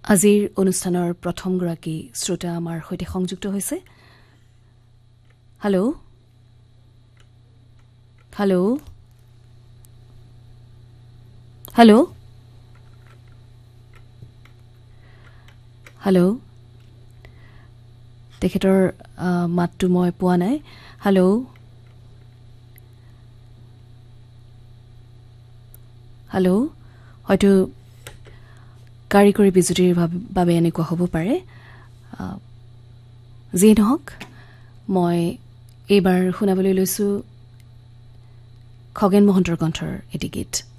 আজিৰ অনুষ্ঠানৰ প্ৰথম গৰাকী শ্ৰোতা আমাৰ সৈতে সংযুক্ত হৈছে। হেল্ল' হেল্ল' হেল্ল' হেল্ল' তেখেতৰ মাতটো মই পোৱা নাই। হেল্ল' হেল্ল' হয়তো কাৰিকৰী বিজুতিৰ বাবে এনেকুৱা হ'ব পাৰে। যিয়ে নহওক, মই এইবাৰ শুনাবলৈ লৈছোঁ খগেন মহন্তৰ কণ্ঠৰ এটি গীত।